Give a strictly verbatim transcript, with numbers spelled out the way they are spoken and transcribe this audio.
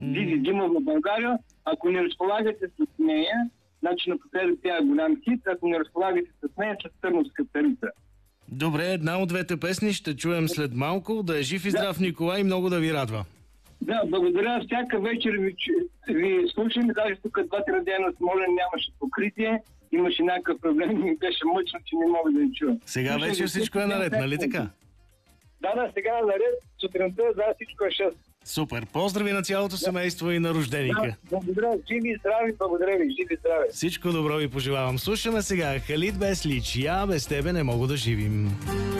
Дизи Дима в България, ако не разполагате с нея, значи напоследък тя е голям хит, ако не разполагате с нея, с Търновска царица. Добре, една от двете песни ще чуем след малко. Да е жив и здрав, да. Николай, много да ви радва. Да, благодаря. Всяка вечер ви, ви слушам. Даже тук два-три дена с Смолян нямаше покритие. Имаше някакъв проблем и беше мъчно, че не мога да ви чуя. Сега слушам, вече всичко е наред, нали така? Да, да, сега е наред. Сутринта, да, всичко е шест. Супер. Поздрави на цялото семейство и на рожденика. Да, благодаря. Живи и здрави, благодаря ви. Живи и здрави. Всичко добро ви пожелавам. Слушаме сега Халид без лич. Я без тебе не мога да живим.